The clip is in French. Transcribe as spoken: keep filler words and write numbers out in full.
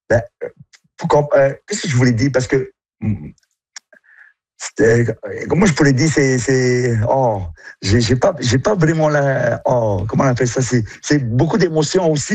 Ben, pourquoi, euh, qu'est-ce que je voulais dire? Parce que, hum, c'était- comment je pourrais dire, c'est, c'est, oh, j'ai j'ai pas, j'ai pas vraiment la, oh, comment on appelle ça? C'est, c'est beaucoup d'émotions aussi.